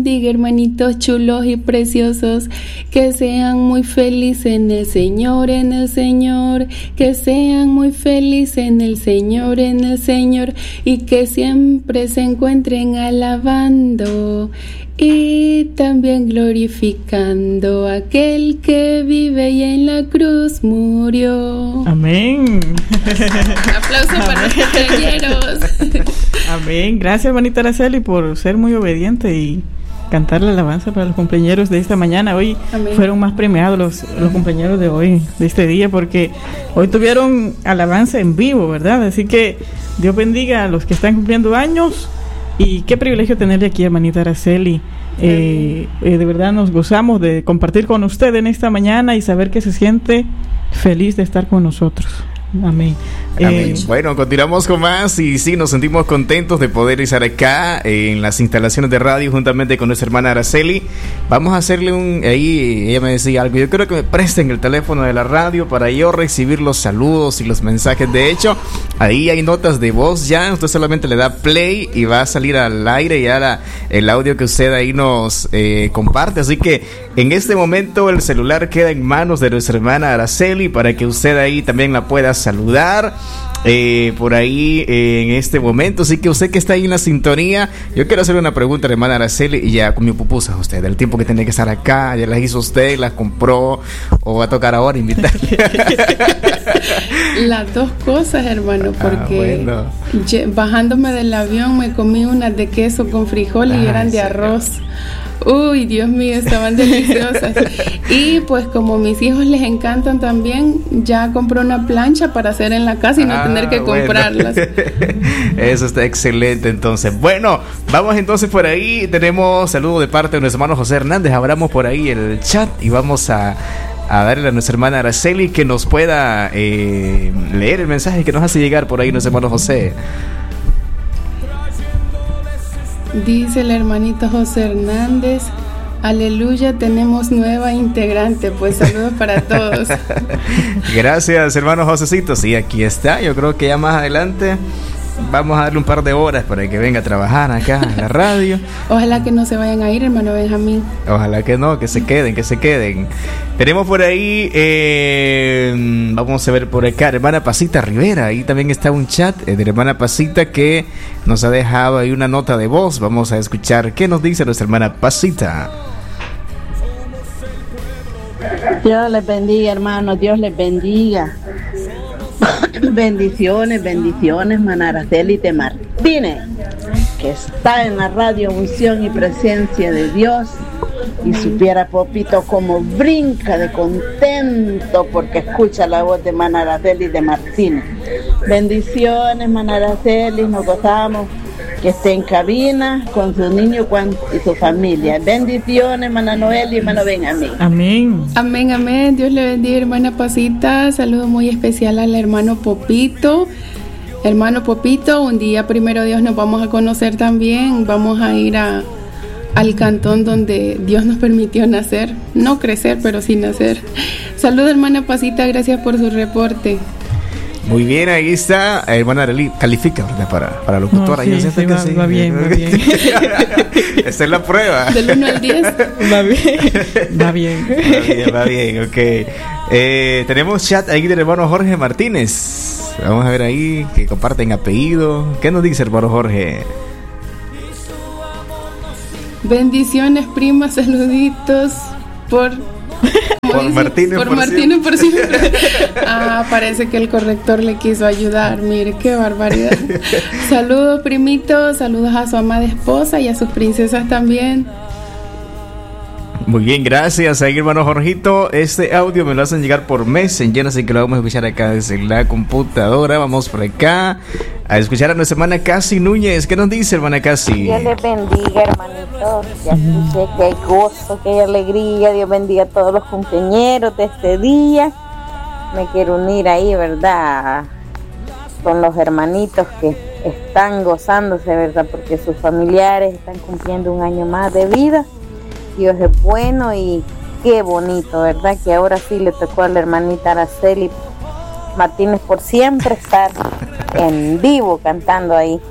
bendiga, hermanitos chulos y preciosos. Que sean muy felices en el Señor, en el Señor. Que sean muy felices en el Señor, en el Señor. Y que siempre se encuentren alabando y también glorificando a aquel que vive y en la cruz murió. Amén. Aplauso para los compañeros. Amén. Gracias, hermanita Araceli, por ser muy obediente y cantar la alabanza para los cumpleaños de esta mañana. Hoy Amén. Fueron más premiados los cumpleaños de hoy, de este día, porque hoy tuvieron alabanza en vivo, ¿verdad? Así que Dios bendiga a los que están cumpliendo años. Y qué privilegio tenerle aquí, hermanita Araceli. De verdad nos gozamos de compartir con usted en esta mañana y saber que se siente feliz de estar con nosotros. Amén. Amén. Bueno, continuamos con más y sí, nos sentimos contentos de poder estar acá en las instalaciones de radio juntamente con nuestra hermana Araceli. Vamos a hacerle ahí ella me decía algo, yo creo que me presten el teléfono de la radio para yo recibir los saludos y los mensajes. De hecho, ahí hay notas de voz ya, usted solamente le da play y va a salir al aire ya el audio que usted ahí nos comparte. Así que en este momento el celular queda en manos de nuestra hermana Araceli para que usted ahí también la pueda saludar por ahí en este momento. Así que usted que está ahí en la sintonía, yo quiero hacerle una pregunta a la hermana Araceli y ya comió pupusas usted, el tiempo que tenía que estar acá, ya las hizo usted, las compró o va a tocar ahora invitarle. Las dos cosas, hermano, porque bajándome del avión me comí unas de queso con frijoles y eran de arroz. Uy, Dios mío, estaban deliciosas. Y pues como mis hijos les encantan también, ya compré una plancha para hacer en la casa y no tener que comprarlas. Eso está excelente. Entonces, bueno, vamos entonces por ahí. Tenemos saludos de parte de nuestro hermano José Hernández. Abramos por ahí el chat y vamos a darle a nuestra hermana Araceli que nos pueda leer el mensaje que nos hace llegar por ahí nuestro hermano José. Dice el hermanito José Hernández: aleluya, tenemos nueva integrante. Pues saludos para todos. Gracias, hermano Josecito. Sí, aquí está. Yo creo que ya más adelante vamos a darle un par de horas para que venga a trabajar acá en la radio. Ojalá que no se vayan a ir, hermano Benjamín. Ojalá que no, que se queden. Tenemos por ahí, vamos a ver por acá, hermana Pasita Rivera. Ahí también está un chat de la hermana Pasita que nos ha dejado ahí una nota de voz. Vamos a escuchar qué nos dice nuestra hermana Pasita. Dios les bendiga, hermano, Dios les bendiga. Bendiciones, hermana Araceli de Martínez, que está en la radio Unción y Presencia de Dios. Y supiera Popito como brinca de contento porque escucha la voz de hermana Araceli de Martínez. Bendiciones, hermana Araceli, nos gozamos que esté en cabina con su niño y su familia. Bendiciones, hermana Noel y hermano Benjamín. Amén. Amén, amén. Dios le bendiga, hermana Pasita. Saludo muy especial al hermano Popito. Hermano Popito, un día primero Dios nos vamos a conocer también. Vamos a ir al cantón donde Dios nos permitió nacer. No crecer, pero sí nacer. Saludos, hermana Pasita. Gracias por su reporte. Muy bien, ahí está. Hermana Arely, califica, ¿verdad? Para locutora. No, sí, va bien. Esa es la prueba. Del 1 al 10. Va bien, ok. Tenemos chat ahí del hermano Jorge Martínez. Vamos a ver ahí que comparten apellido. ¿Qué nos dice hermano Jorge? Bendiciones, prima, saluditos por Martínez por siempre. Parece que el corrector le quiso ayudar. Mire, qué barbaridad. Saludos, primito. Saludos a su amada esposa y a sus princesas también. Muy bien, gracias ahí, hermano Jorgito. Este audio me lo hacen llegar por Messenger, así que lo vamos a escuchar acá desde la computadora. Vamos por acá a escuchar a nuestra hermana Casi Núñez. ¿Qué nos dice, hermana Casi? Dios les bendiga, hermanitos. Ya escuché que hay gozo, que hay alegría. Dios bendiga a todos los cumpleañeros de este día. Me quiero unir ahí, ¿verdad?, con los hermanitos que están gozándose, ¿verdad?, porque sus familiares están cumpliendo un año más de vida. Dios es bueno y qué bonito, ¿verdad?, que ahora sí le tocó a la hermanita Araceli Martínez por siempre estar en vivo cantando ahí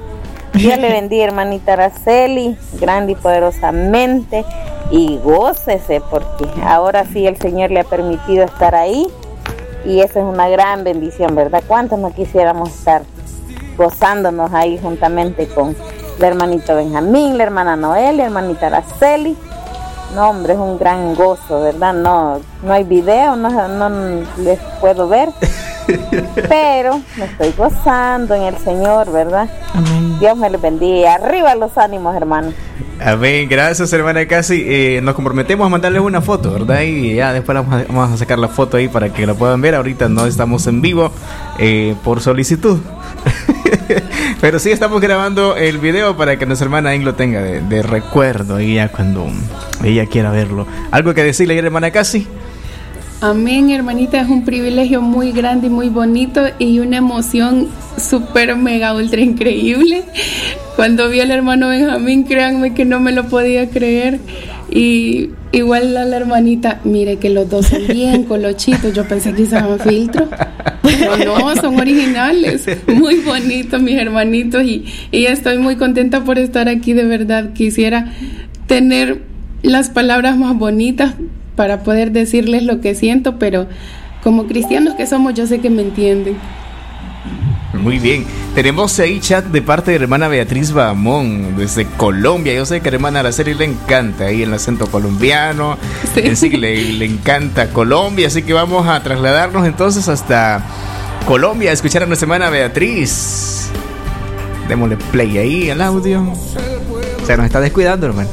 Dios le bendiga, hermanita Araceli, grande y poderosamente, y gócese porque ahora sí el Señor le ha permitido estar ahí y esa es una gran bendición, ¿verdad? ¿Cuántos no quisiéramos estar gozándonos ahí juntamente con el hermanito Benjamín, la hermana Noel, la hermanita Araceli? No, hombre, es un gran gozo, ¿verdad? No hay video, no les puedo ver, pero me estoy gozando en el Señor, ¿verdad? Amén. Dios me les bendiga. Arriba los ánimos, hermano. Amén. Gracias, hermana Casi. Nos comprometemos a mandarles una foto, ¿verdad? Y ya después vamos a sacar la foto ahí para que la puedan ver. Ahorita no estamos en vivo por solicitud. Pero sí estamos grabando el video para que nuestra hermana ahí lo tenga de recuerdo y ya cuando ella quiera verlo. ¿Algo que decirle, hermana Casi? Amén, hermanita, es un privilegio muy grande y muy bonito y una emoción súper mega ultra increíble. Cuando vi al hermano Benjamín, créanme que no me lo podía creer. Y igual a la hermanita, mire que los dos son bien colochitos. Yo pensé que usaban filtro. No, son originales. Muy bonitos mis hermanitos y estoy muy contenta por estar aquí, de verdad. Quisiera tener las palabras más bonitas para poder decirles lo que siento, pero como cristianos que somos, yo sé que me entienden. Muy bien, tenemos ahí chat de parte de hermana Beatriz Bahamón desde Colombia. Yo sé que a hermana Araceli le encanta ahí el acento colombiano, sí. En sí le encanta Colombia, así que vamos a trasladarnos entonces hasta Colombia a escuchar a nuestra hermana Beatriz. Démosle play ahí al audio. Se nos está descuidando, hermano.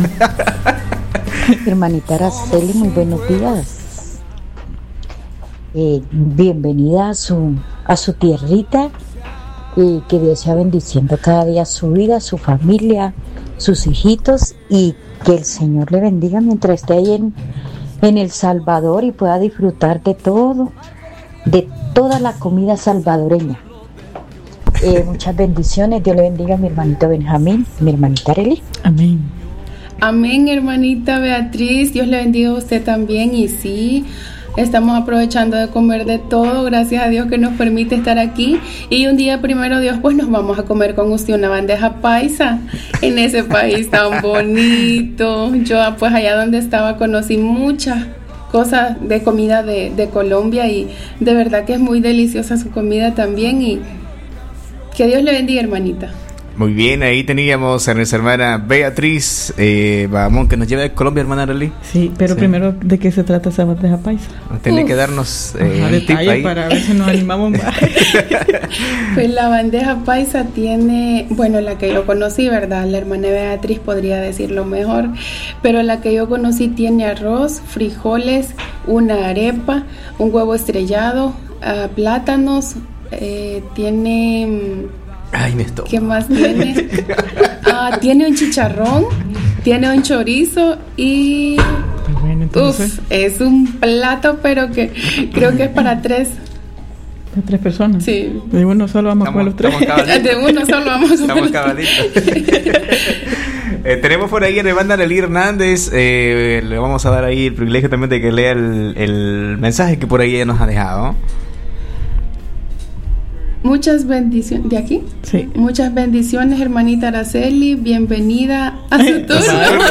Hermanita Araceli, muy buenos días. Bienvenida a su tierrita, que Dios sea bendiciendo cada día su vida, su familia, sus hijitos, y que el Señor le bendiga mientras esté ahí en El Salvador y pueda disfrutar de toda la comida salvadoreña. Muchas bendiciones. Dios le bendiga a mi hermanito Benjamín, mi hermanita Arely. Amén. Amén, hermanita Beatriz, Dios le bendiga a usted también. Y sí, estamos aprovechando de comer de todo, gracias a Dios que nos permite estar aquí. Y un día, primero Dios, pues nos vamos a comer con usted una bandeja paisa en ese país tan bonito. Yo pues allá donde estaba conocí muchas cosas de comida de Colombia y de verdad que es muy deliciosa su comida también, y que Dios le bendiga, hermanita. Muy bien, ahí teníamos a nuestra hermana Beatriz Bahamón, que nos lleva de Colombia, hermana Arely. Sí, pero sí. Primero, ¿de qué se trata esa bandeja paisa? Tiene que darnos un tip ahí para ver si nos animamos más. Pues la bandeja paisa tiene, bueno, la que yo conocí, ¿verdad? La hermana Beatriz podría decirlo mejor, pero la que yo conocí tiene arroz, frijoles, una arepa, un huevo estrellado, plátanos, tiene... Ay, me estoy. ¿Qué más tiene? Tiene un chicharrón, tiene un chorizo y... Bueno, entonces... es un plato, pero que creo que es para tres. ¿Para 3 personas? Sí. De uno solo vamos a comer los 3. De uno solo vamos a comer. Estamos cabalitos. Tenemos por ahí a hermana Arely Hernández. Le vamos a dar ahí el privilegio también de que lea el mensaje que por ahí ella nos ha dejado. Muchas bendiciones. ¿De aquí? Sí. Muchas bendiciones, hermanita Araceli. Bienvenida a su turno.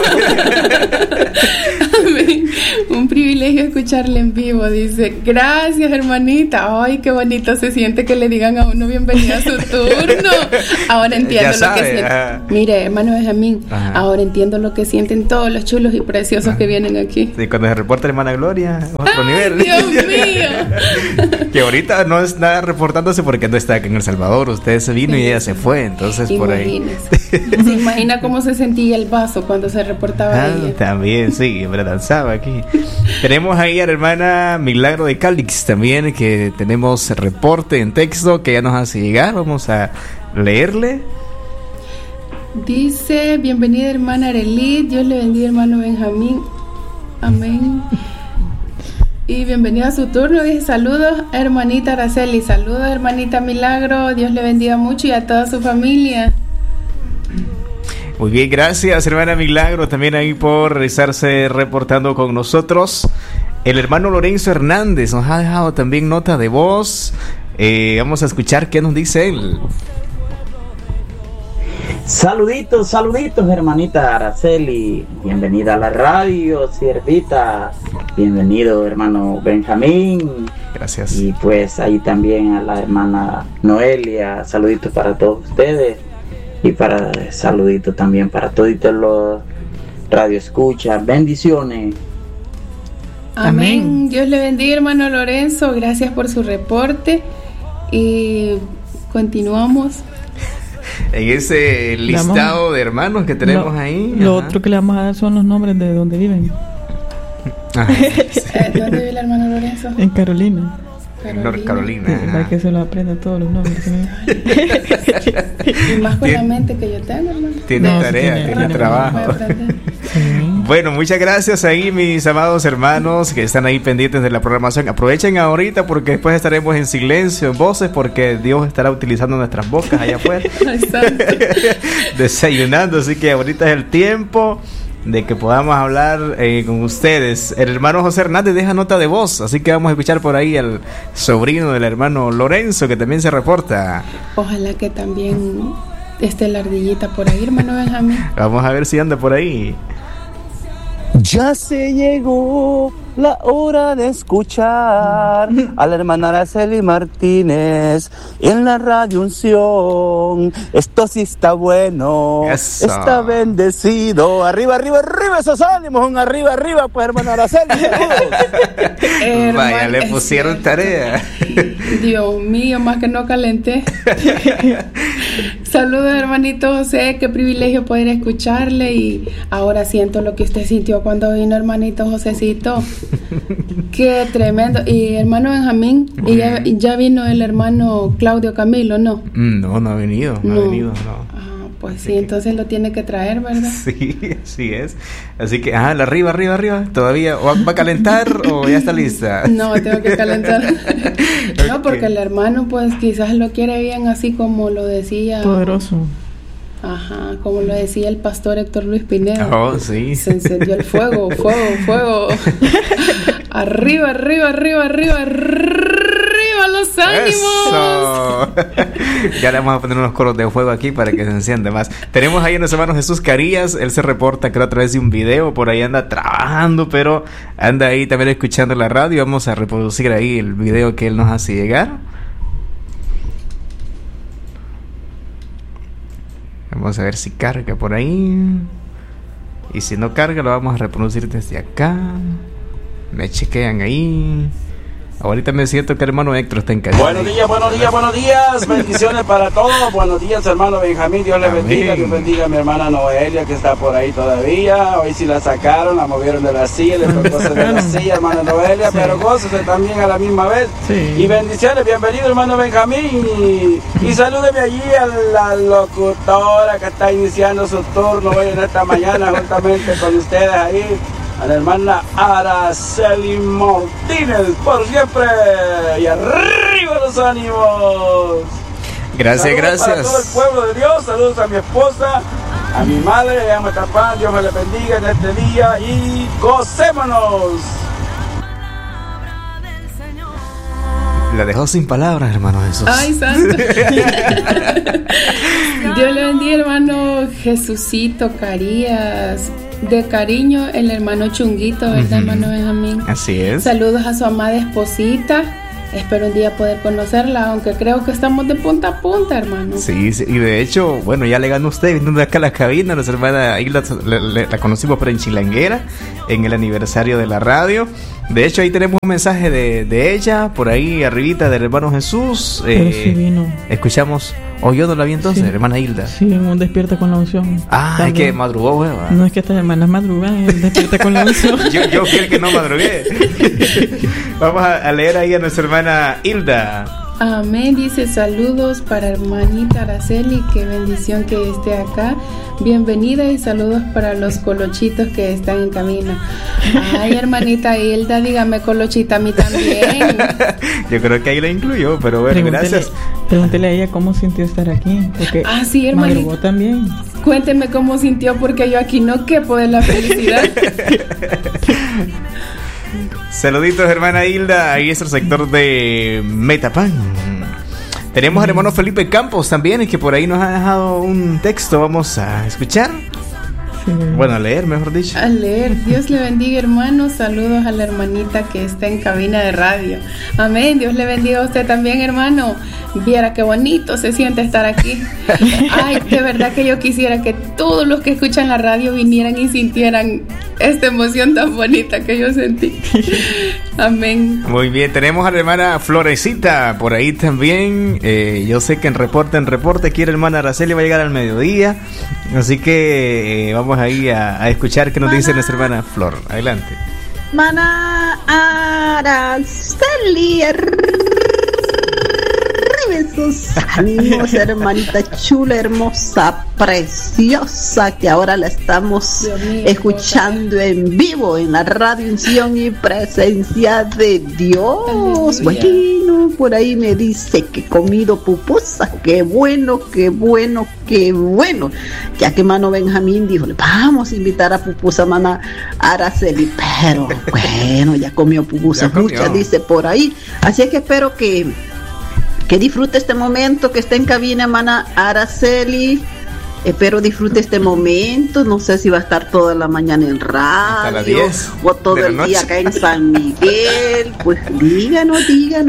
Amén. Un privilegio escucharle en vivo. Dice, gracias, hermanita. Ay, qué bonito se siente que le digan a uno bienvenida a su turno. Ahora entiendo lo que sienten. Mire, hermano Benjamín, ahora entiendo lo que sienten todos los chulos y preciosos que vienen aquí. Sí, cuando se reporta la hermana Gloria, otro nivel. Dios mío. Que ahorita no está reportándose porque no está aquí en El Salvador. Usted se vino y ella se fue, entonces imagínese. Por ahí. ¿Se imagina cómo se sentía el vaso cuando se reportaba ella? También, sí, me danzaba aquí. Tenemos ahí a la hermana Milagro de Calix también, que tenemos reporte en texto que ya nos hace llegar. Vamos a leerle. Dice, bienvenida hermana Arely, Dios le bendiga hermano Benjamín. Amén. Y bienvenida a su turno. Dice, saludos hermanita Araceli, saludos hermanita Milagro, Dios le bendiga mucho y a toda su familia. Muy bien, gracias hermana Milagro también ahí por estarse reportando con nosotros. El hermano Lorenzo Hernández nos ha dejado también nota de voz. Vamos a escuchar qué nos dice él. Saluditos, hermanita Araceli. Bienvenida a la radio, siervita. Bienvenido, hermano Benjamín. Gracias. Y pues ahí también a la hermana Noelia. Saluditos para todos ustedes. Y saluditos también para todos los radioescuchas. Bendiciones. Amén. Dios le bendiga, hermano Lorenzo. Gracias por su reporte. Y continuamos. En ese listado de hermanos que tenemos ahí. Lo otro que le vamos a dar son los nombres de donde viven. ¿Dónde vive el hermano Lorenzo? En Carolina. North Carolina. Para que se lo aprenda todos los nombres. Y más con la mente que yo tengo, hermano. Tiene tarea, tiene trabajo. Bueno, muchas gracias ahí, mis amados hermanos que están ahí pendientes de la programación. Aprovechen ahorita porque después estaremos en silencio, en voces, porque Dios estará utilizando nuestras bocas allá afuera. Desayunando, así que ahorita es el tiempo de que podamos hablar con ustedes. El hermano José Hernández deja nota de voz, así que vamos a escuchar por ahí al sobrino del hermano Lorenzo, que también se reporta. Ojalá que también esté la ardillita por ahí, hermano Benjamín. Vamos a ver si anda por ahí. Ya se llegó la hora de escuchar a la hermana Araceli Martínez en la Radio Unción. Esto sí está bueno. Eso. Está bendecido. Arriba, arriba, arriba esos ánimos. Un arriba, arriba, pues, hermana Araceli. Vaya, le pusieron tarea. Dios mío, más que no calenté. Saludos, hermanito José. Qué privilegio poder escucharle. Y ahora siento lo que usted sintió cuando vino, hermanito Josecito. Qué tremendo. Y hermano Benjamín, ¿y ya vino el hermano Claudio Camilo, no? No ha venido, no. Pues sí, entonces lo tiene que traer, ¿verdad? Sí, así es. Así que, arriba. ¿Todavía va a calentar o ya está lista? No, tengo que calentar. No, porque el hermano, pues quizás lo quiere bien así como lo decía. Poderoso. Ajá, como lo decía el pastor Héctor Luis Pineda. Oh, sí. Se encendió el fuego. Arriba los ánimos. Eso. Ya le vamos a poner unos coros de fuego aquí para que se encienda más. Tenemos ahí a nuestro hermano Jesús Carías. Él se reporta, creo, a través de un video. Por ahí anda trabajando, pero anda ahí también escuchando la radio. Vamos a reproducir ahí el video que él nos hace llegar. Vamos a ver si carga por ahí. Y si no carga, lo vamos a reproducir desde acá. Me chequean ahí. Ahorita me siento que el hermano Héctor está en casa. Buenos días. Bendiciones para todos. Buenos días, hermano Benjamín. Dios le bendiga. Dios bendiga a mi hermana Noelia, que está por ahí todavía. Hoy sí la sacaron, la movieron de la silla, le tocó de la silla, hermana Noelia, sí. Pero gócese también a la misma vez. Sí. Y bendiciones, bienvenido, hermano Benjamín. Y salúdeme allí a la locutora que está iniciando su turno hoy en esta mañana, juntamente con ustedes ahí. A la hermana Araceli Martínez, por siempre. Y arriba los ánimos. Gracias. Para todo el pueblo de Dios. Saludos a mi esposa, a mi madre, a Matapán. Dios me la bendiga en este día y gocémonos. La dejó sin palabras, hermano Jesús. Ay, santo. Dios le bendiga, hermano Jesucito Carías. De cariño, el hermano Chunguito, ¿verdad, hermano Benjamín? Así es. Saludos a su amada esposita. Espero un día poder conocerla, aunque creo que estamos de punta a punta, hermano. Sí, y de hecho, bueno, ya le ganó usted viniendo de acá a la cabina. Nuestra hermana Hilda la conocimos por en Chilanguera, en el aniversario de la radio. De hecho, ahí tenemos un mensaje de ella, por ahí arribita del hermano Jesús. Sí vino. Escuchamos, yo no la vi entonces, sí. Hermana Hilda. Sí, en un despierta con la unción. Es que madrugó, hueva. No es que estas hermanas madrugan, despierta con la unción. yo fui el que no madrugué. Vamos a leer ahí a nuestra hermana Hilda. Amén, dice saludos para hermanita Araceli, qué bendición que esté acá, bienvenida y saludos para los colochitos que están en camino. Ay, hermanita Hilda, dígame colochita a mí también. Yo creo que ahí la incluyó, pero bueno, gracias. Pregúntele a ella cómo sintió estar aquí, porque sí, hermanita. Madrugó también. Cuénteme cómo sintió, porque yo aquí no quepo de la felicidad. Saluditos, hermana Hilda. Ahí es el sector de Metapán. Tenemos al hermano Felipe Campos también, que por ahí nos ha dejado un texto. Vamos a escuchar. Sí. Bueno, a leer, mejor dicho. A leer. Dios le bendiga, hermano. Saludos a la hermanita que está en cabina de radio. Amén. Dios le bendiga a usted también, hermano. Viera qué bonito se siente estar aquí. Ay, de verdad que yo quisiera que todos los que escuchan la radio vinieran y sintieran esta emoción tan bonita que yo sentí. Amén. Muy bien, tenemos a la hermana Florecita por ahí también. Yo sé que en reporte aquí la hermana Araceli va a llegar al mediodía. Así que vamos ahí a escuchar qué nos dice nuestra hermana Flor. Adelante. Hermana Araceli, besos, ánimos, hermanita chula, hermosa, preciosa, que ahora la estamos escuchando en vivo en la Radio Unción y Presencia de Dios. Bueno, por ahí me dice que he comido pupusa, qué bueno, qué bueno, qué bueno. Ya que mano Benjamín dijo, vamos a invitar a pupusa, hermana Araceli, pero bueno, ya comió pupusa, muchas dice por ahí, así es que espero que disfrute este momento, que esté en cabina, hermana Araceli. Espero disfrute este momento. No sé si va a estar toda la mañana en radio o todo el día acá en San Miguel. Pues díganos.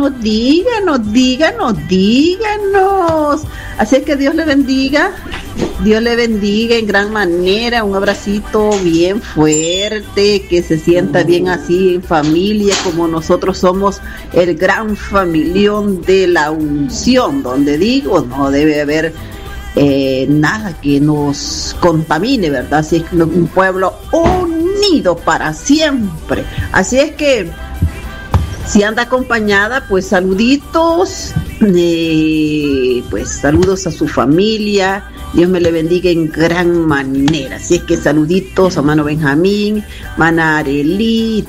Así es que Dios le bendiga. Dios le bendiga en gran manera. Un abracito bien fuerte, que se sienta bien así en familia, como nosotros somos el gran familión de la Unción, donde digo, no debe haber nada que nos contamine, ¿verdad? Así es que un pueblo unido para siempre. Así es que si anda acompañada, pues saluditos, pues saludos a su familia. Dios me le bendiga en gran manera. Así es que saluditos a mano Benjamín, mana Areli,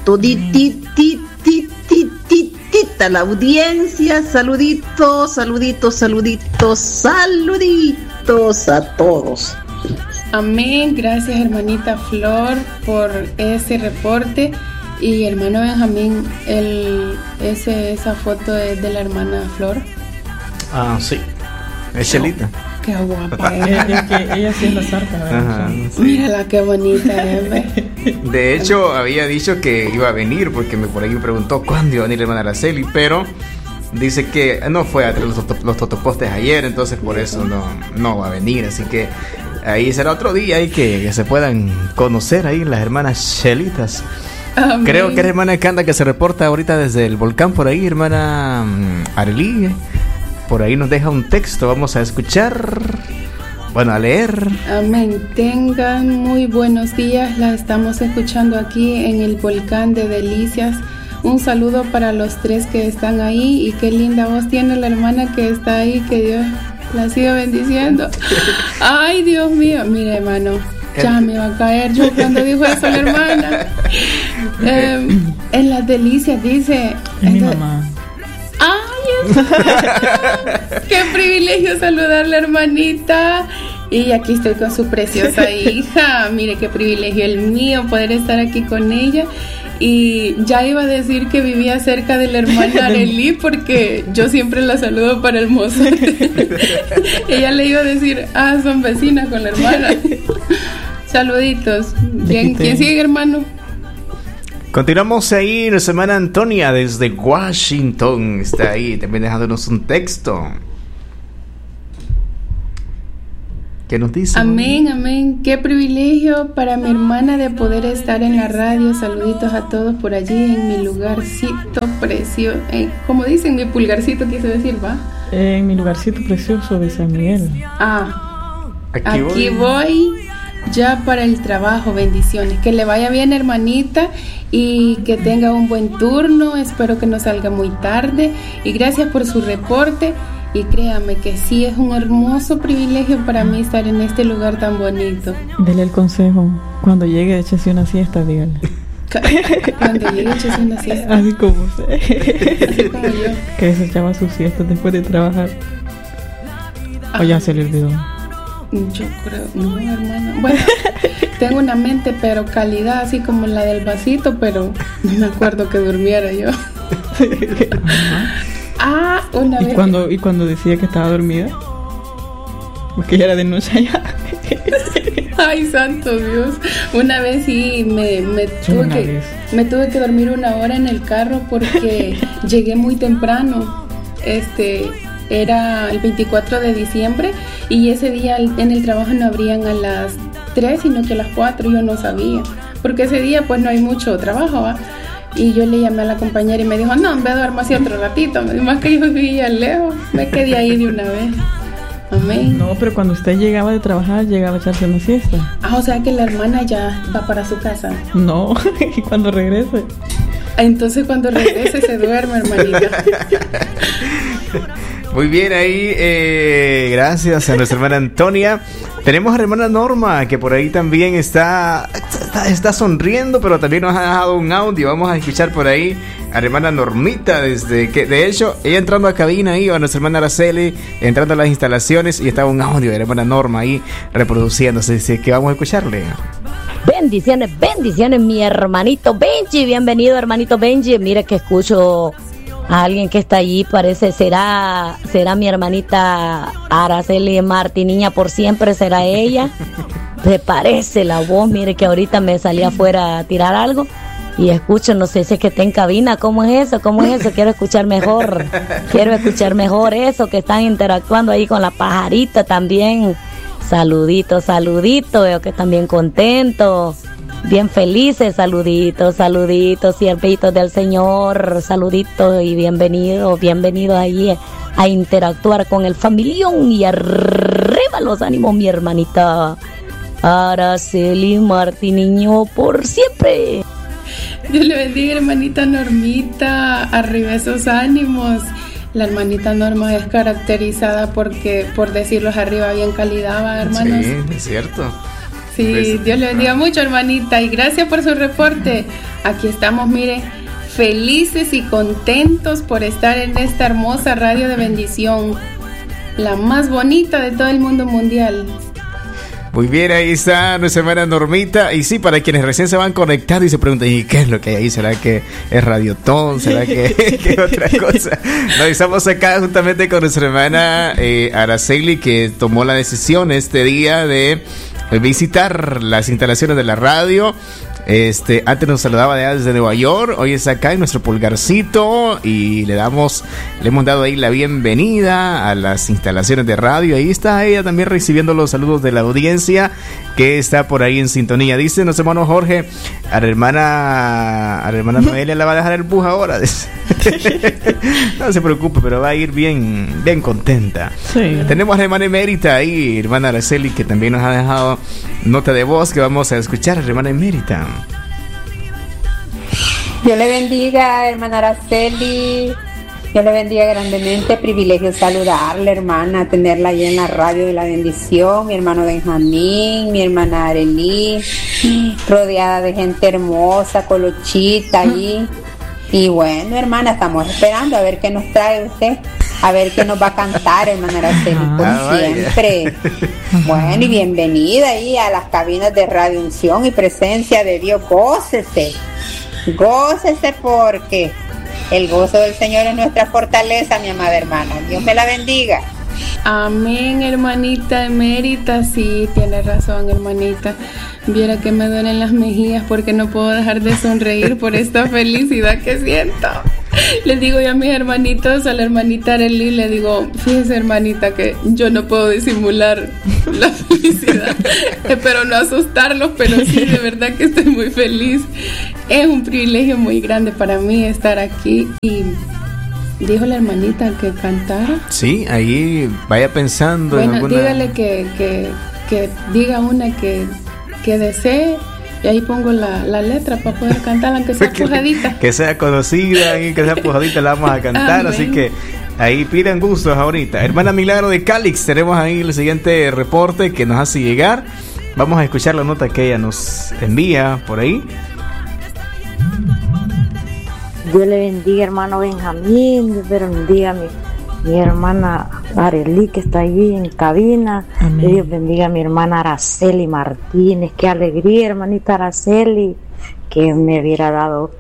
toditititititita la audiencia. Saluditos a todos. Amén. Gracias, hermanita Flor, por ese reporte. Y hermano Benjamín, esa foto es de la hermana Flor. Ah, sí. Es Chelita. Qué guapa. Ella sí es la zarpa. Ajá, sí. Mírala qué bonita es. De hecho, había dicho que iba a venir, porque por ahí me preguntó cuándo iba a venir la hermana Araceli, pero dice que no fue a traer los totopostes ayer, entonces por eso no va a venir. Así que ahí será otro día ahí que se puedan conocer ahí las hermanas Chelitas. Amén. Creo que es hermana Canda que se reporta ahorita desde el volcán por ahí, hermana Arely. Por ahí nos deja un texto, vamos a escuchar, bueno, a leer. Amén. Tengan muy buenos días, la estamos escuchando aquí en el volcán de Delicias. Un saludo para los tres que están ahí, y qué linda voz tiene la hermana que está ahí, que Dios la siga bendiciendo. Ay, Dios mío, mire, hermano, ya me va a caer yo cuando dijo eso la hermana. En las Delicias dice... Es mi mamá. ¡Ay! ¡Qué privilegio saludarle, hermanita! Y aquí estoy con su preciosa hija. Mire qué privilegio el mío poder estar aquí con ella. Y ya iba a decir que vivía cerca de la hermana Arely, porque yo siempre la saludo para el mozote. Ella le iba a decir, son vecinas con la hermana. Saluditos. ¿Quién sigue, hermano? Continuamos ahí, nuestra hermana Antonia desde Washington está ahí también dejándonos un texto. ¿Qué nos dice? Amén, amén. Qué privilegio para mi hermana de poder estar en la radio. Saluditos a todos por allí en mi lugarcito precioso. Como dicen, mi pulgarcito, quise decir, ¿va? En mi lugarcito precioso de San Miguel. Aquí voy ya para el trabajo. Bendiciones. Que le vaya bien, hermanita, y que tenga un buen turno. Espero que no salga muy tarde. Y gracias por su reporte. Y créame que sí, es un hermoso privilegio para mí estar en este lugar tan bonito. Dele el consejo. Cuando llegue, échese una siesta, dígale. Cuando llegue, échese una siesta. Así como usted. Así como yo. Que se echaba sus siestas después de trabajar. O ya se le olvidó. Yo creo, no, hermano. Bueno, tengo una mente, pero calidad, así como la del vasito, pero no me acuerdo que durmiera yo. Una vez. ¿Y cuando decía que estaba dormida? Porque ya era de noche ya. Ay, santo Dios. Una vez sí me tuve que dormir 1 hora en el carro porque llegué muy temprano. Era el 24 de diciembre y ese día en el trabajo no abrían a las 3, sino que a las 4. Yo no sabía, porque ese día pues no hay mucho trabajo, ¿va? Y yo le llamé a la compañera y me dijo, no, me duermo así otro ratito. Más que yo vivía lejos, me quedé ahí de una vez. Amén. No, pero cuando usted llegaba de trabajar, llegaba a echarse una siesta. O sea que la hermana ya va para su casa. No, cuando regrese. Entonces cuando regrese se duerme, hermanita. Muy bien, ahí gracias a nuestra hermana Antonia. Tenemos a la hermana Norma, que por ahí también está sonriendo, pero también nos ha dejado un audio. Vamos a escuchar por ahí a la hermana Normita, de hecho, ella entrando a cabina ahí, o a nuestra hermana Araceli, entrando a las instalaciones, y estaba un audio de la hermana Norma ahí reproduciéndose, así que vamos a escucharle. Bendiciones, mi hermanito Benji. Bienvenido, hermanito Benji. Mira que escucho a alguien que está allí, parece será mi hermanita Araceli Martí, niña por siempre, será ella. Me parece la voz, mire que ahorita me salí afuera a tirar algo y escucho, no sé si es que está en cabina. ¿Cómo es eso? Quiero escuchar mejor eso, que están interactuando ahí con la pajarita también. Saludito, veo que están bien contentos, bien felices. Saluditos, siervitos del Señor, saluditos y bienvenidos allí a interactuar con el familión. Y arriba los ánimos, mi hermanita Araceli Martí, niño por siempre. Dios le bendiga, hermanita Normita, arriba esos ánimos. La hermanita Norma es caracterizada por decirlos arriba bien calidad, ¿va, hermanos? Sí, es cierto. Sí, pues, Dios le bendiga mucho, hermanita, y gracias por su reporte. Aquí estamos, mire, felices y contentos por estar en esta hermosa radio de bendición, la más bonita de todo el mundo mundial. Muy bien, ahí está nuestra hermana Normita. Y sí, para quienes recién se van conectando y se preguntan, ¿y qué es lo que hay ahí? ¿Será que es Radiotón? ¿Será que otra cosa? No, estamos acá juntamente con nuestra hermana Araceli, que tomó la decisión este día de visitar las instalaciones de la radio. Antes nos saludaba desde Nueva York, hoy está acá en nuestro pulgarcito y le hemos dado ahí la bienvenida a las instalaciones de radio. Ahí está ella también recibiendo los saludos de la audiencia que está por ahí en sintonía. Dice nuestro hermano Jorge, a la hermana Noelia la va a dejar el bus ahora. No se preocupe, pero va a ir bien contenta. Sí. Tenemos a la hermana Emérita ahí, hermana Araceli, que también nos ha dejado nota de voz que vamos a escuchar, hermana Emérita. Dios le bendiga, hermana Araceli. Dios le bendiga grandemente. Privilegio saludarle, hermana, tenerla ahí en la radio de la bendición. Mi hermano Benjamín, mi hermana Arely, rodeada de gente hermosa, colochita ahí. Y bueno, hermana, estamos esperando a ver qué nos trae usted, a ver qué nos va a cantar, hermana Araceli, como siempre. Bueno, y bienvenida ahí a las cabinas de Radio Unción y Presencia de Dios. Gócese porque el gozo del Señor es nuestra fortaleza, mi amada hermana. Dios me la bendiga. Amén, hermanita Emérita. Sí, tiene razón, hermanita. Viera que me duelen las mejillas porque no puedo dejar de sonreír por esta felicidad que siento. Les digo yo a mis hermanitos, a la hermanita Arely, le digo, fíjese, hermanita, que yo no puedo disimular la felicidad. Espero no asustarlos, pero sí, de verdad que estoy muy feliz. Es un privilegio muy grande para mí estar aquí. Y dijo la hermanita que cantara. Sí, ahí vaya pensando en alguna... dígale que diga una que desee, y ahí pongo la letra para poder cantar, aunque sea pujadita. Que sea conocida y que sea pujadita, la vamos a cantar. Amén. Así que ahí pidan gustos ahorita. Hermana Milagro de Calix, tenemos ahí el siguiente reporte que nos hace llegar. Vamos a escuchar la nota que ella nos envía por ahí. Dios le bendiga, hermano Benjamín. Dios bendiga mi hermana Arely, que está allí en cabina. Amén. Dios bendiga a mi hermana Araceli Martínez. Qué alegría, hermanita Araceli. que me hubiera dado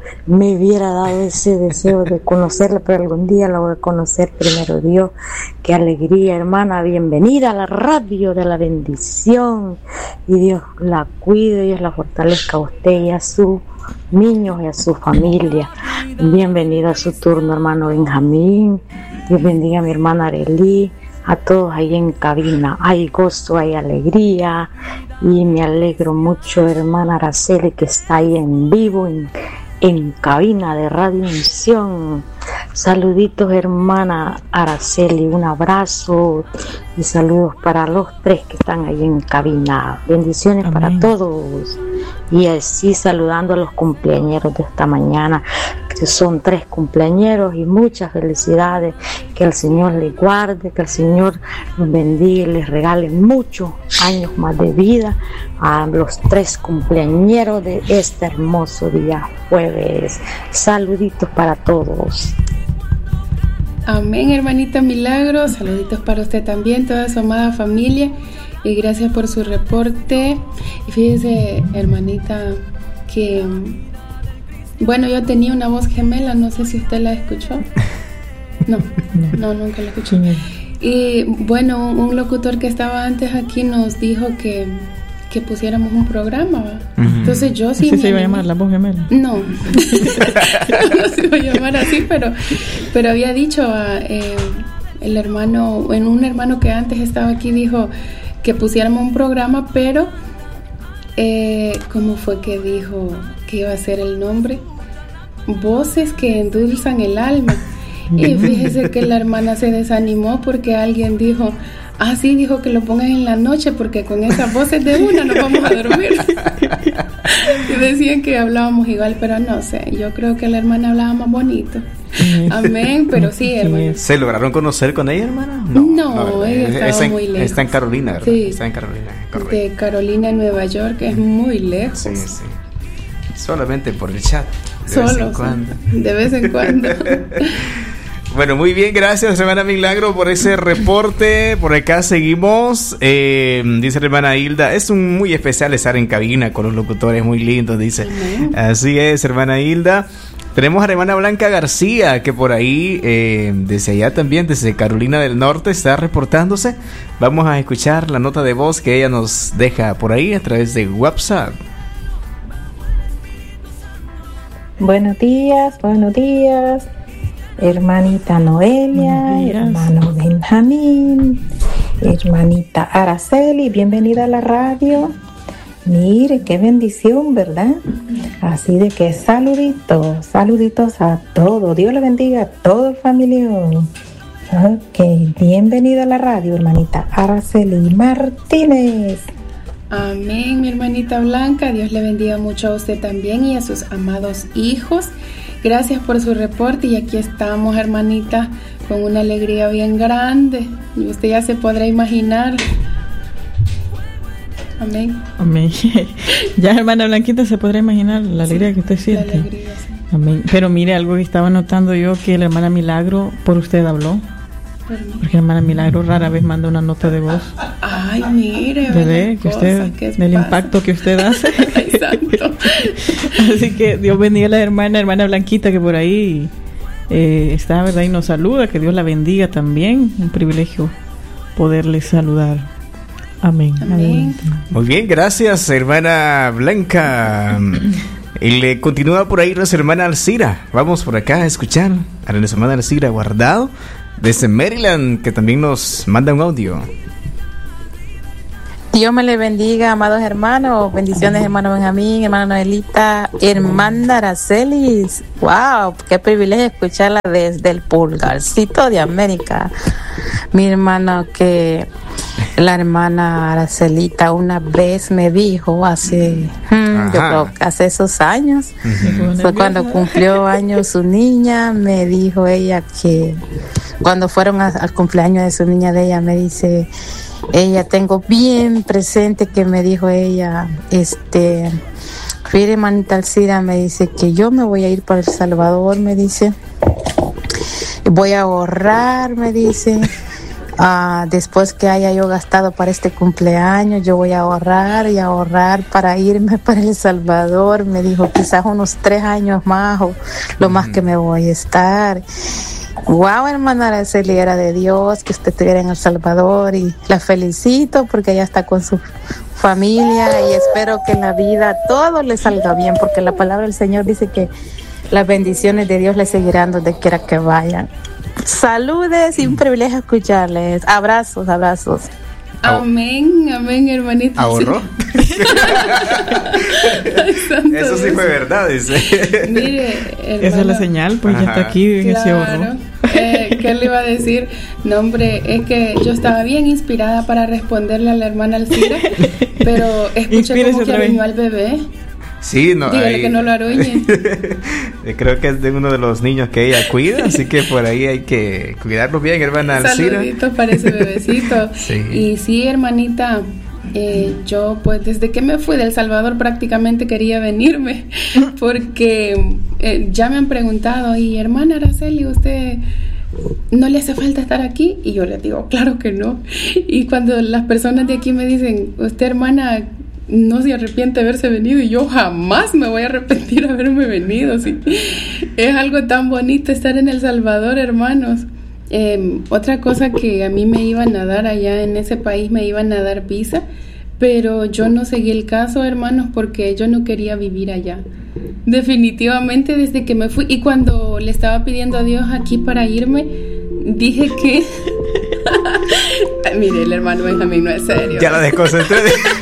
ese deseo de conocerla, pero algún día la voy a conocer, primero Dios. Qué alegría, hermana, bienvenida a la radio de la bendición, y Dios la cuide, Dios la fortalezca a usted y a sus niños y a su familia. Bienvenido a su turno, hermano Benjamín. Dios bendiga a mi hermana Arely, a todos ahí en cabina. Hay gozo, hay alegría, y me alegro mucho, hermana Araceli, que está ahí en vivo en cabina de Radio Unción. Saluditos, hermana Araceli, un abrazo y saludos para los tres que están ahí en cabina. Bendiciones. Amén. Para todos. Y así saludando a los cumpleañeros de esta mañana, que son 3 cumpleañeros, y muchas felicidades. Que el Señor les guarde, que el Señor los bendiga y les regale muchos años más de vida a los 3 cumpleañeros de este hermoso día jueves. Saluditos para todos. Amén, hermanita Milagro. Saluditos para usted también, toda su amada familia, y gracias por su reporte. Y fíjese, hermanita, que bueno, yo tenía una voz gemela, no sé si usted la escuchó. No, nunca la escuché. Y bueno, un locutor que estaba antes aquí nos dijo que pusiéramos un programa, ¿va? Uh-huh. Entonces yo sí. ¿Se iba a llamar La Voz Gemela? No, no se iba a llamar así, pero había dicho el hermano, un hermano que antes estaba aquí dijo que pusiéramos un programa, pero ¿cómo fue que dijo que iba a ser el nombre? Voces que endulzan el alma. Y fíjese que la hermana se desanimó porque alguien dijo, sí, dijo que lo pongan en la noche porque con esas voces de una nos vamos a dormir. Y decían que hablábamos igual, pero no sé, yo creo que la hermana hablaba más bonito. Amén, pero sí, hermano. ¿Se lograron conocer con ella, hermana? No, ella estaba muy lejos. Está en Carolina, ¿verdad? Sí, está en Carolina. Correcto. De Carolina, Nueva York, es muy lejos. Sí. Solamente por el chat. De vez en cuando. Bueno, muy bien, gracias, hermana Milagro, por ese reporte. Por acá seguimos. Dice la hermana Hilda, es muy especial estar en cabina con los locutores muy lindos, dice. Uh-huh. Así es, hermana Hilda. Tenemos a la hermana Blanca García, que por ahí, desde allá también, desde Carolina del Norte, está reportándose. Vamos a escuchar la nota de voz que ella nos deja por ahí a través de WhatsApp. Buenos días, hermanita Noelia, hermano Benjamín, hermanita Araceli, bienvenida a la radio. Mire, qué bendición, ¿verdad? Así de que saluditos a todos. Dios le bendiga a todo el familión. Ok, bienvenida a la radio, hermanita Araceli Martínez. Amén, mi hermanita Blanca. Dios le bendiga mucho a usted también y a sus amados hijos. Gracias por su reporte, y aquí estamos, hermanita, con una alegría bien grande, y usted ya se podrá imaginar. Amén. Ya, hermana Blanquita, se podrá imaginar la alegría que usted siente. La alegría, sí. Amén. Pero mire, algo que estaba notando yo, que la hermana Milagro por usted habló. Porque la hermana Milagro rara vez manda una nota de voz. Ay, mire, ¿ve? Que usted, del impacto que usted hace. Exacto. Así que Dios bendiga a la hermana Blanquita, que por ahí está, ¿verdad? Y nos saluda. Que Dios la bendiga también. Un privilegio poderle saludar. Amén. Muy bien, gracias, hermana Blanca. Y le continúa por ahí nuestra hermana Alcira. Vamos por acá a escuchar a nuestra hermana Alcira Guardado, desde Maryland, que también nos manda un audio. Dios me le bendiga, amados hermanos. Bendiciones, hermano Benjamín, hermana Noelita, hermana Araceli. Wow, qué privilegio escucharla desde el pulgarcito de América. Mi hermano, que la hermana Aracelita una vez me dijo hace, yo creo que hace esos años, fue cuando cumplió años su niña, me dijo ella que cuando fueron al cumpleaños de su niña de ella, me dice ella, tengo bien presente que me dijo ella, mire, manita Alcira, me dice que yo me voy a ir para El Salvador, me dice, voy a ahorrar, me dice, después que haya yo gastado para este cumpleaños, yo voy a ahorrar y ahorrar para irme para El Salvador. Me dijo quizás unos 3 años más o lo más que me voy a estar. Wow, hermana Araceli, era de Dios que usted estuviera en El Salvador y la felicito porque ella está con su familia y espero que en la vida todo le salga bien, porque la palabra del Señor dice que las bendiciones de Dios le seguirán donde quiera que vayan. Saludes y un privilegio escucharles. Abrazos. Amén, hermanita. ¿Ahorró? Eso sí fue verdad, dice. Mire, hermano, esa es la señal, pues ya está aquí en ese ahorro. ¿Qué le iba a decir? No, hombre, es que yo estaba bien inspirada para responderle a la hermana Alcira, pero escuché como que arruinó al bebé. Sí, no. Dígale que no lo arruine. Creo que es de uno de los niños que ella cuida, así que por ahí hay que cuidarlo bien, hermana Alcira. Saluditos para ese bebecito. Sí. Y sí, hermanita, yo pues desde que me fui de El Salvador prácticamente quería venirme, porque ya me han preguntado, y hermana Araceli, ¿usted no le hace falta estar aquí? Y yo les digo, claro que no. Y cuando las personas de aquí me dicen, usted hermana, no se arrepiente de haberse venido, y yo jamás me voy a arrepentir de haberme venido. ¿Sí? Es algo tan bonito estar en El Salvador, hermanos. Otra cosa que a mí me iban a dar allá en ese país, me iban a dar visa, pero yo no seguí el caso, hermanos, porque yo no quería vivir allá. Definitivamente desde que me fui, y cuando le estaba pidiendo a Dios aquí para irme, dije que mire, el hermano Benjamín no es serio. Ya la desconcentré.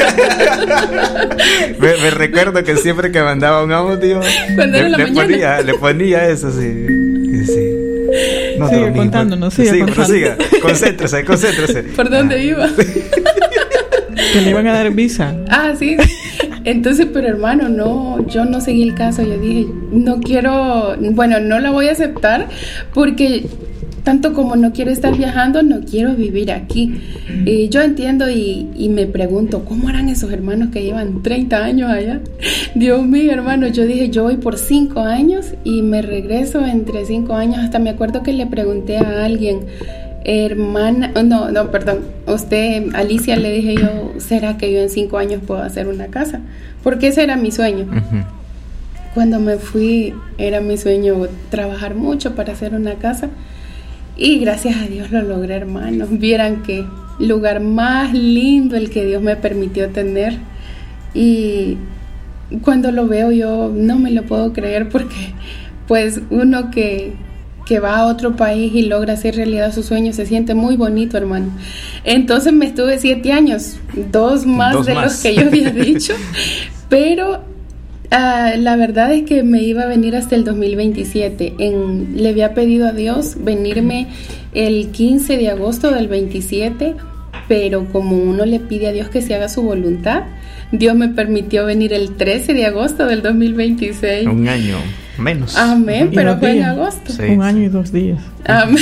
me recuerdo que siempre que mandaba un audio le ponía eso, sí. No, sigue contándonos, sigue prosiga. Concéntrese. ¿Por dónde iba? Que le iban a dar visa. Sí. Entonces, pero hermano, no, yo no seguí el caso. Yo dije, no quiero, no la voy a aceptar, porque tanto como no quiero estar viajando, no quiero vivir aquí. Yo entiendo y me pregunto, ¿cómo eran esos hermanos que llevan 30 años allá? Dios mío, hermano, yo dije, yo voy por 5 años y me regreso entre 5 años. Hasta me acuerdo que le pregunté a alguien, hermana, perdón, usted, Alicia, le dije yo, ¿será que yo en 5 años puedo hacer una casa? Porque ese era mi sueño. Uh-huh. Cuando me fui, era mi sueño trabajar mucho para hacer una casa. Y gracias a Dios lo logré, hermanos. Vieran qué lugar más lindo el que Dios me permitió tener. Y cuando lo veo yo no me lo puedo creer, porque pues uno que va a otro país y logra hacer realidad sus sueños se siente muy bonito, hermano. Entonces me estuve 7 años, 2 más los que yo había dicho, pero la verdad es que me iba a venir hasta el 2027. Le había pedido a Dios venirme el 15 de agosto del 27, pero como uno le pide a Dios que se haga su voluntad, Dios me permitió venir el 13 de agosto del 2026. Un año menos. Amén, pero fue en agosto. Sí. 1 año y 2 días. Amén.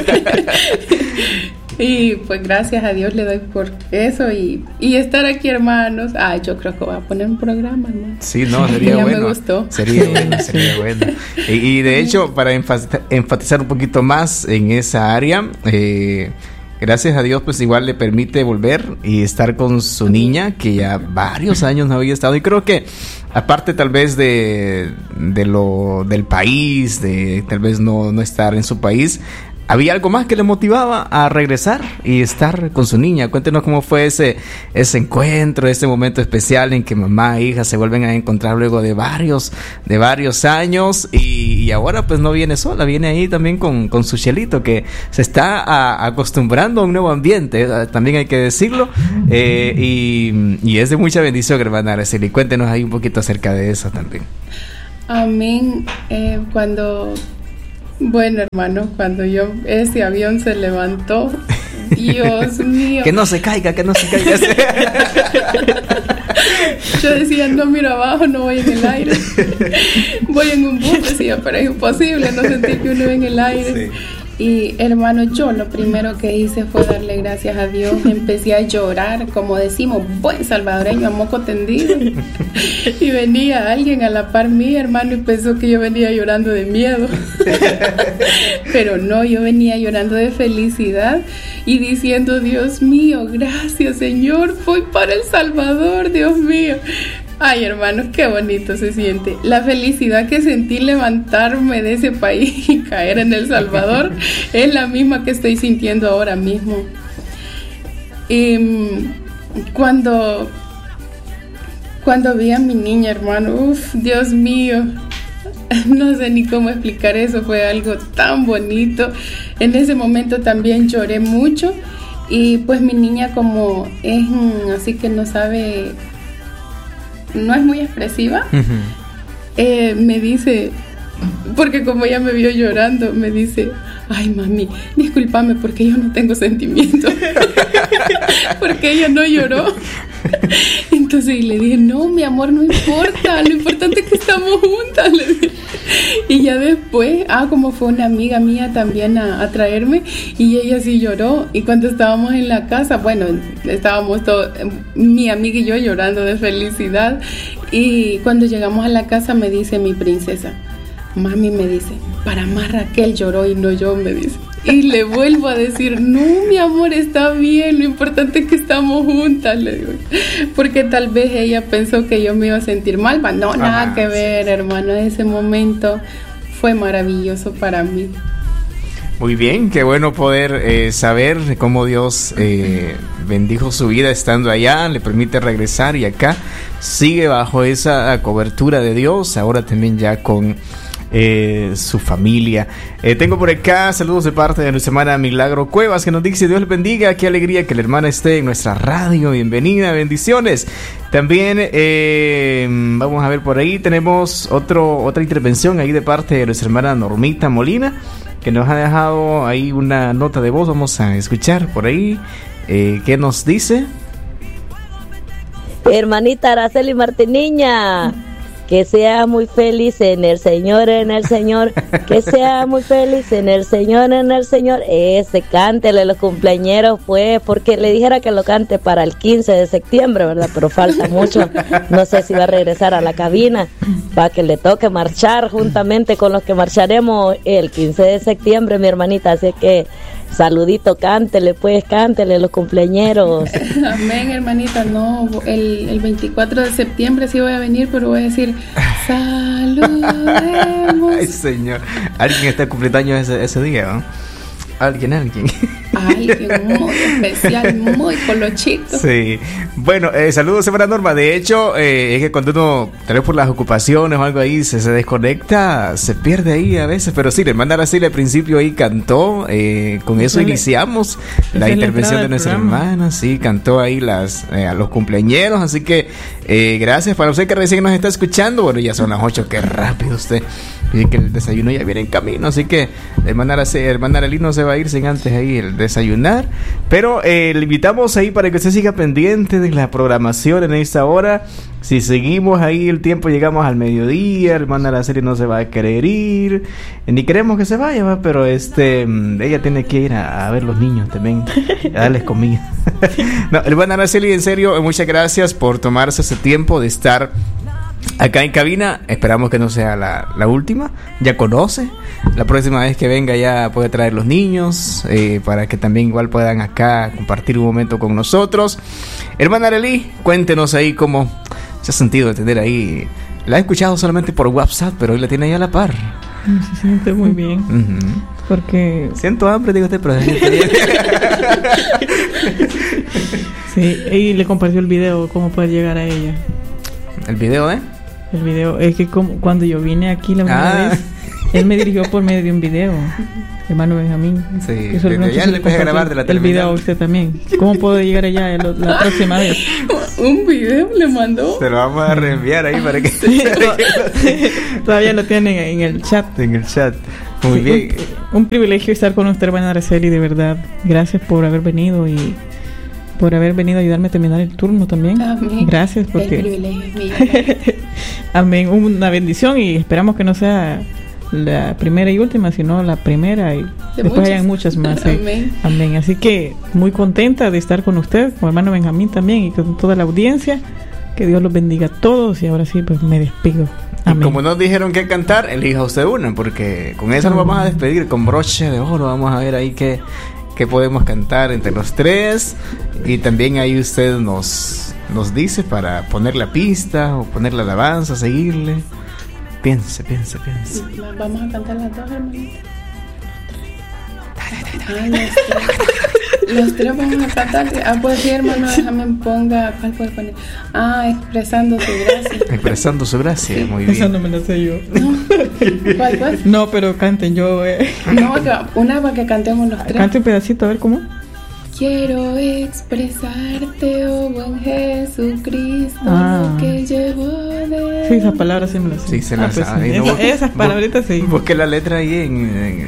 Y pues gracias a Dios le doy por eso y estar aquí, hermanos. Yo creo que voy a poner un programa, hermano. Sí, no, sería bueno. Me gustó. Sería bueno. Y de hecho, para enfatizar un poquito más en esa área, gracias a Dios, pues igual le permite volver y estar con su niña, que ya varios años no había estado. Y creo que, aparte tal vez del país, de tal vez no estar en su país, había algo más que le motivaba a regresar y estar con su niña. Cuéntenos cómo fue ese encuentro, ese momento especial en que mamá e hija se vuelven a encontrar luego de varios años, y ahora pues no viene sola, viene ahí también con su Chelito, que se está acostumbrando a un nuevo ambiente, también hay que decirlo, y es de mucha bendición, hermana Araceli. Cuéntenos ahí un poquito acerca de eso también. Amén. Bueno, hermano, cuando ese avión se levantó, Dios mío. Que no se caiga. Yo decía, no miro abajo, no voy en el aire. Voy en un bus, decía, pero es imposible, no sentir que uno ve en el aire. Sí. Y hermano, yo lo primero que hice fue darle gracias a Dios. Empecé a llorar, como decimos, buen salvadoreño, a moco tendido. Y venía alguien a la par mía, hermano, y pensó que yo venía llorando de miedo. Pero no, yo venía llorando de felicidad y diciendo, Dios mío, gracias Señor, voy para El Salvador, Dios mío. Ay, hermanos, qué bonito se siente. La felicidad que sentí levantarme de ese país y caer en El Salvador es la misma que estoy sintiendo ahora mismo. Cuando vi a mi niña, hermano, Dios mío, no sé ni cómo explicar eso, fue algo tan bonito. En ese momento también lloré mucho y pues mi niña, como es así que no sabe, no es muy expresiva, me dice, porque como ella me vio llorando, me dice, ay mami, discúlpame porque yo no tengo sentimientos, porque ella no lloró. Entonces le dije, no mi amor, no importa, lo importante es que estamos juntas, le dije. Y ya después, como fue una amiga mía también a traerme, y ella sí lloró. Y cuando estábamos en la casa, bueno, estábamos todos, mi amiga y yo, llorando de felicidad. Y cuando llegamos a la casa me dice mi princesa, mami, me dice, para más Raquel lloró y no yo, me dice. Y le vuelvo a decir, no mi amor, está bien, lo importante es que estamos juntas, le digo, porque tal vez ella pensó que yo me iba a sentir mal. No, nada que ver, hermano. Ese momento fue maravilloso para mí. Muy bien, qué bueno poder saber cómo Dios bendijo su vida estando allá, le permite regresar y acá sigue bajo esa cobertura de Dios, ahora también ya con su familia. Tengo por acá saludos de parte de nuestra hermana Milagro Cuevas, que nos dice, Dios les bendiga, qué alegría que la hermana esté en nuestra radio, bienvenida, bendiciones. También vamos a ver por ahí, tenemos otra intervención ahí de parte de nuestra hermana Normita Molina, que nos ha dejado ahí una nota de voz. Vamos a escuchar por ahí qué nos dice. Hermanita Araceli Martiniña, que sea muy feliz en el Señor, que sea muy feliz en el Señor, cántele los cumpleañeros, pues, porque le dijera que lo cante para el 15 de septiembre, ¿verdad? Pero falta mucho, no sé si va a regresar a la cabina, para que le toque marchar juntamente con los que marcharemos el 15 de septiembre, mi hermanita, así que saludito, cántele los cumpleañeros. Amén, hermanita. No, el 24 de septiembre sí voy a venir, pero voy a decir saludemos. Ay, Señor, alguien está cumpliendo años ese día, ¿no? Alguien muy especial, muy colochito. Sí, bueno, saludos hermana Norma. De hecho, es que cuando uno, tal vez por las ocupaciones o algo ahí, se desconecta, se pierde ahí a veces. Pero sí, la hermana Araceli al principio ahí cantó, con eso iniciamos la intervención de nuestra hermana. Sí, cantó ahí a los cumpleañeros. Así que gracias para usted que recién nos está escuchando. Bueno, ya son las 8, qué rápido usted. Y que el desayuno ya viene en camino, así que hermana Arely no se va a ir sin antes ahí el desayunar, pero le invitamos ahí para que usted siga pendiente de la programación en esta hora. Si seguimos ahí el tiempo, llegamos al mediodía, hermana Araceli no se va a querer ir, ni queremos que se vaya, ¿va? Pero ella tiene que ir a ver los niños también, a darles comida. No, hermana Araceli, en serio, muchas gracias por tomarse ese tiempo de estar acá en cabina. Esperamos que no sea la última. Ya conoce. La próxima vez que venga ya puede traer los niños, para que también igual puedan acá compartir un momento con nosotros. Hermana Arely, cuéntenos ahí cómo se ha sentido de tener ahí. La he escuchado solamente por WhatsApp, pero hoy la tiene ahí a la par. Se siente muy bien. Porque siento hambre, digo usted, pero se siente bien. Sí, y le compartió el video, cómo poder llegar a ella. ¿El video, El video, es que cuando yo vine aquí la primera vez, él me dirigió por medio de un video, hermano Benjamín. Sí, ya le empecé a grabar de la televisión. El video a usted también. ¿Cómo puedo llegar allá la próxima vez? ¿Un video le mandó? Se lo vamos a reenviar ahí para que... Todavía lo tienen en el chat. Muy bien. Un privilegio estar con usted, hermana Araceli, de verdad. Gracias por haber venido y por haber venido a ayudarme a terminar el turno también. Amén. Gracias porque... El privilegio es mío. Amén, una bendición, y esperamos que no sea la primera y última, sino la primera y después hayan muchas más. Amén. Amén. Así que muy contenta de estar con usted, con hermano Benjamín también y con toda la audiencia. Que Dios los bendiga a todos y ahora sí, pues me despido. Amén. Y como nos dijeron que cantar, elija usted una, porque con esa nos vamos a despedir con broche de oro. Vamos a ver ahí qué podemos cantar entre los tres. Y también ahí usted nos dice para poner la pista o poner la alabanza, seguirle. Piense. Vamos a cantar las dos, hermanito. Los tres vamos a cantar. Pues sí, hermano, déjame ponga. ¿Cuál puede poner? Expresando su gracia. Expresando su gracia, sí. Muy bien. Esa no me la sé yo. No. ¿Cuál? No, pero canten yo. No, una para que cantemos los tres. Cante un pedacito, a ver cómo. Quiero expresarte, oh buen Jesucristo, lo que llevo de... Sí, esas palabras sí me las sé. Sí, se las sabe. Pues, esas palabritas sí. Busque la letra ahí en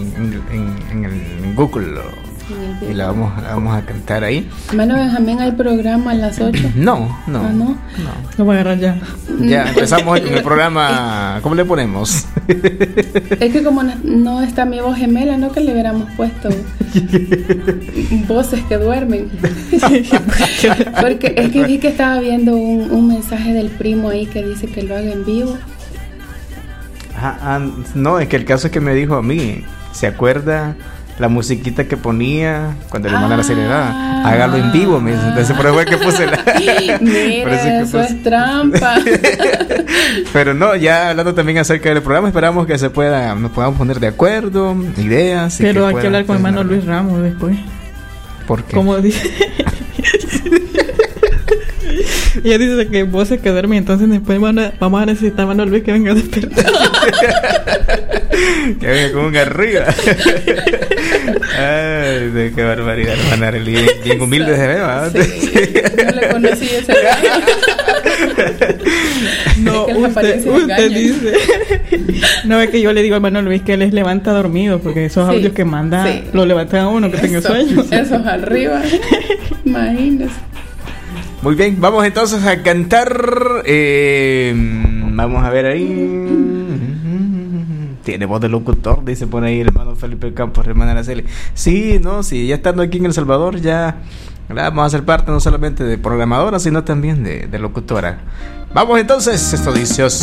Google y la vamos a cantar ahí. Hermano Benjamín, ¿hay programa a las 8? No. Lo voy a agarrar ya. Ya empezamos con el programa. ¿Cómo le ponemos? Es que como no está mi voz gemela, no que le hubiéramos puesto voces que duermen. Porque es que vi que estaba viendo un mensaje del primo ahí que dice que lo haga en vivo. No, es que el caso es que me dijo a mí, ¿se acuerda la musiquita que ponía cuando le mandaba la seriedad? Hágalo en vivo, me dice. Entonces por eso fue que puse la... Mira, eso es trampa. Pero no, ya hablando también acerca del programa, esperamos que nos podamos poner de acuerdo, ideas. Pero hay que hablar con hermano Luis Ramos después. ¿Por qué? Como dice... Ella dice que vos se quedarme, entonces después vamos a necesitar a hermano Luis que venga a despertar. Que venga con un arriba. Ay, qué barbaridad, hermana Arely. Bien humilde se ve, ¿verdad? Sí, no le conocí ese gallo. No, usted dice. No, es que yo le digo a hermano Luis que él les levanta dormido, porque esos audios que manda lo levantan a uno que tenga sueño. Esos arriba, imagínese. Muy bien, vamos entonces a cantar. Vamos a ver ahí. Tiene voz de locutor, dice por ahí el hermano Felipe Campos, hermana Araceli. Sí, ya estando aquí en El Salvador, ya vamos a ser parte no solamente de programadora, sino también de locutora. Vamos entonces, esto dice